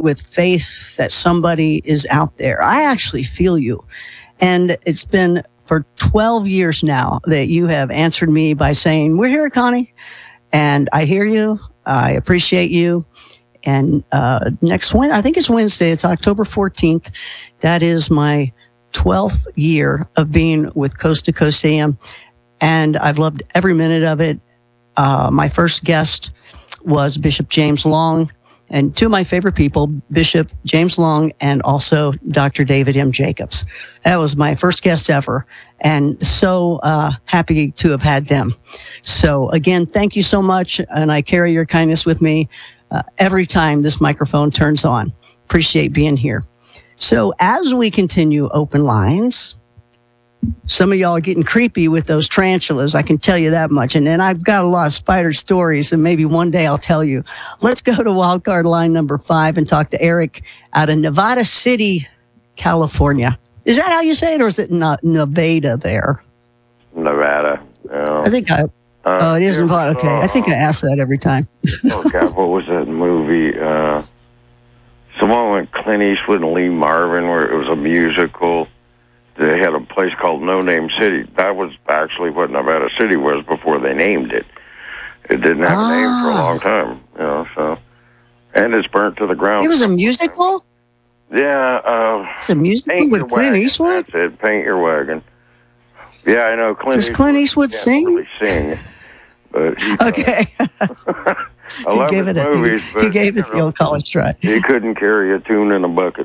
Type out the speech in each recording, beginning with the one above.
with faith that somebody is out there. I actually feel you. And it's been for 12 years now that you have answered me by saying, we're here, Connie. And I hear you. I appreciate you. And next Wednesday, I think it's Wednesday, it's October 14th. That is my 12th year of being with Coast to Coast AM. And I've loved every minute of it. My first guest was Bishop James Long, and two of my favorite people, Bishop James Long and also Dr. David M. Jacobs. That was my first guest ever, and so happy to have had them. So again, thank you so much, and I carry your kindness with me every time this microphone turns on. Appreciate being here. So as we continue open lines, some of y'all are getting creepy with those tarantulas. I can tell you that much. And then I've got a lot of spider stories, and maybe one day I'll tell you. Let's go to wildcard line number 5 and talk to Eric out of Nevada City, California. Is that how you say it, or is it not Nevada there? Nevada. I think it is Nevada. Okay. I think I ask that every time. Oh, God, what was that movie? Someone with Clint Eastwood and Lee Marvin, where it was a musical. They had a place called No Name City. That was actually what Nevada City was before they named it. It didn't have a name for a long time, so. And it's burnt to the ground. It was a musical? Yeah. It's a musical with Clint Eastwood? That's it, Paint Your Wagon. Yeah, I know. Does Clint Eastwood sing? Really sing, but he okay. I love his movies, he gave it the old college try. He couldn't carry a tune in a bucket.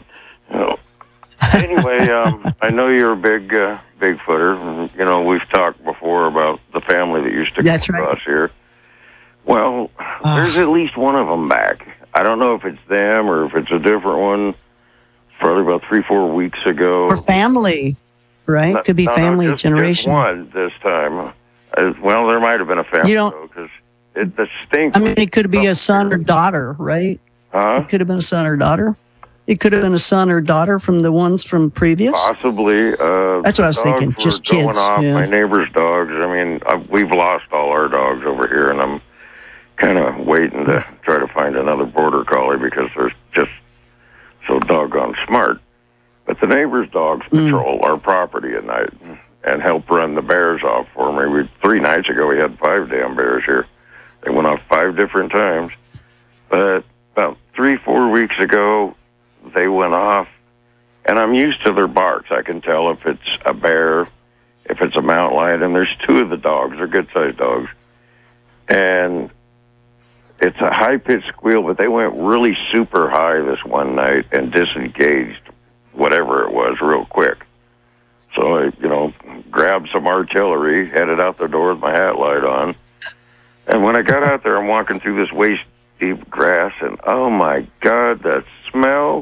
Anyway, I know you're a big Bigfooter. We've talked before about the family that used to come across here. Well, there's at least one of them back. I don't know if it's them or if it's a different one. Probably about 3-4 weeks ago. Or family, right? Could be family generation. Just one this time. Well, there might have been a family, because it distinct. I mean, it could be a son or daughter, right? It could have been a son or daughter. It could have been a son or daughter from the ones from previous. Possibly. That's what I was thinking. Just kids. Yeah. My neighbor's dogs. I mean, we've lost all our dogs over here, and I'm kind of waiting to try to find another border collie because they're just so doggone smart. But the neighbor's dogs patrol our property at night and help run the bears off for me. 3 nights ago, we had 5 damn bears here. They went off 5 different times. But about 3-4 weeks ago, they went off, and I'm used to their barks. I can tell if it's a bear, if it's a mountain lion, and there's 2 of the dogs. They're good-sized dogs. And it's a high-pitched squeal, but they went really super high this one night and disengaged whatever it was real quick. So I, grabbed some artillery, headed out the door with my hat light on. And when I got out there, I'm walking through this waist-deep grass, and oh, my God, that smell.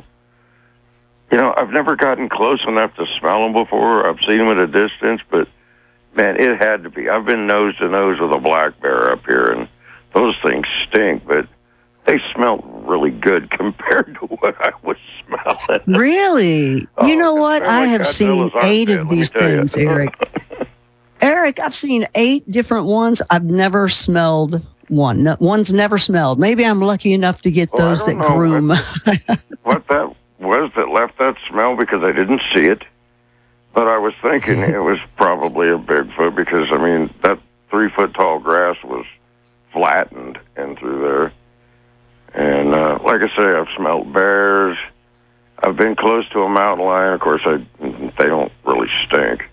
I've never gotten close enough to smell them before. I've seen them at a distance, but, man, it had to be. I've been nose to nose with a black bear up here, and those things stink, but they smell really good compared to what I was smelling. Really? You know what? I have seen 8 of these things, Eric. Eric, I've seen 8 different ones. I've never smelled one. No, one's never smelled. Maybe I'm lucky enough to get those that groom. What that was that left that smell, because I didn't see it. But I was thinking it was probably a Bigfoot because, I mean, that 3-foot-tall grass was flattened in through there. And like I say, I've smelled bears. I've been close to a mountain lion. Of course, they don't really stink.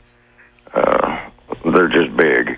They're just big,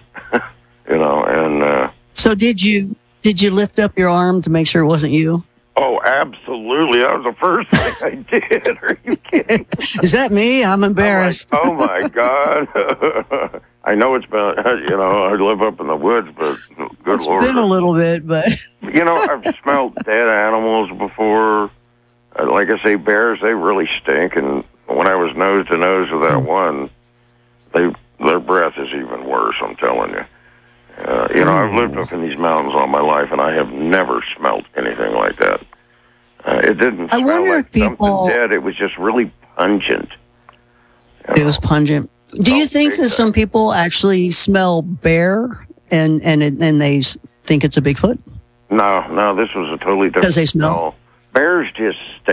and... So did you lift up your arm to make sure it wasn't you? Oh, absolutely. That was the first thing I did. Are you kidding? Is that me? I'm embarrassed. Oh, my God. I know it's been, I live up in the woods, but good Lord. It's been a little bit, but... I've smelled dead animals before. Like I say, bears, they really stink. And when I was nose to nose with that one, their breath is even worse, I'm telling you. I've lived up in these mountains all my life, and I have never smelled anything like that. It didn't smell like something dead. It was just really pungent. It was pungent. Do you think that some people actually smell bear and they think it's a Bigfoot? No, this was a totally different. Because they smell? Bears just stink.